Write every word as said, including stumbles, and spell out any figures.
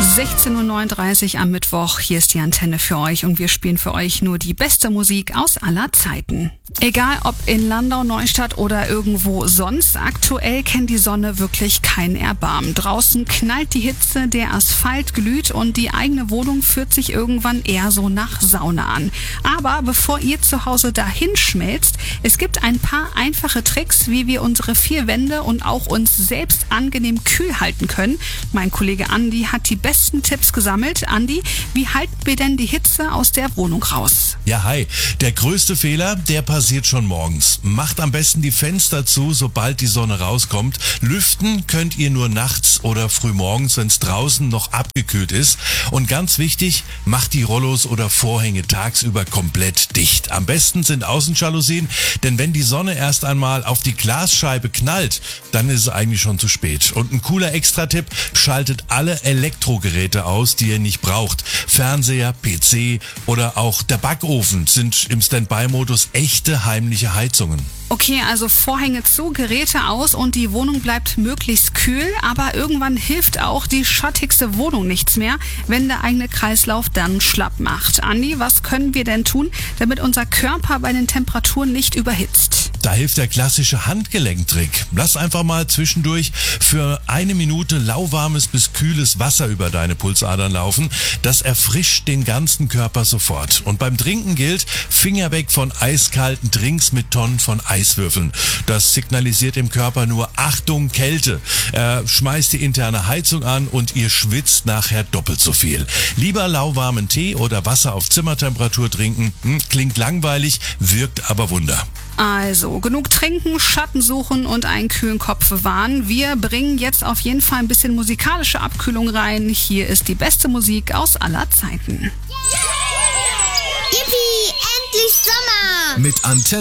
sechzehn Uhr neununddreißig am Mittwoch. Hier ist die Antenne für euch und wir spielen für euch nur die beste Musik aus aller Zeiten. Egal ob in Landau, Neustadt oder irgendwo sonst, aktuell kennt die Sonne wirklich kein Erbarmen. Draußen knallt die Hitze, der Asphalt glüht und die eigene Wohnung fühlt sich irgendwann eher so nach Sauna an. Aber bevor ihr zu Hause dahin schmelzt, es gibt ein paar einfache Tricks, wie wir unsere vier Wände und auch uns selbst angenehm kühl halten können. Mein Kollege Andi hat die besten Tipps gesammelt. Andi, wie halten wir denn die Hitze aus der Wohnung raus? Ja, hi. Der größte Fehler, der passiert schon morgens. Macht am besten die Fenster zu, sobald die Sonne rauskommt. Lüften könnt ihr nur nachts oder frühmorgens, wenn es draußen noch abgekühlt ist. Und ganz wichtig, macht die Rollos oder Vorhänge tagsüber komplett dicht. Am besten sind Außenjalousien, denn wenn die Sonne erst einmal auf die Glasscheibe knallt, dann ist es eigentlich schon zu spät. Und ein cooler Extra-Tipp, schaltet alle Elektrogeräte aus, die ihr nicht braucht. Fernseher, P C oder auch der Backofen sind im Standby-Modus echte heimliche Heizungen. Okay, also Vorhänge zu, Geräte aus und die Wohnung bleibt möglichst kühl, aber irgendwann hilft auch die schattigste Wohnung nichts mehr, wenn der eigene Kreislauf dann schlapp macht. Andi, was können wir denn tun, damit unser Körper bei den Temperaturen nicht überhitzt? Da hilft der klassische Handgelenktrick. Lass einfach mal zwischendurch für eine Minute lauwarmes bis kühles Wasser über deine Pulsadern laufen. Das erfrischt den ganzen Körper sofort. Und beim Trinken gilt, Finger weg von eiskalten Drinks mit Tonnen von Eiswürfeln. Das signalisiert dem Körper nur Achtung, Kälte. Er schmeißt die interne Heizung an und ihr schwitzt nachher doppelt so viel. Lieber lauwarmen Tee oder Wasser auf Zimmertemperatur trinken. Hm, klingt langweilig, wirkt aber Wunder. Also, genug trinken, Schatten suchen und einen kühlen Kopf bewahren. Wir bringen jetzt auf jeden Fall ein bisschen musikalische Abkühlung rein. Hier ist die beste Musik aus aller Zeiten. Yippie, endlich Sommer! Mit Antenne.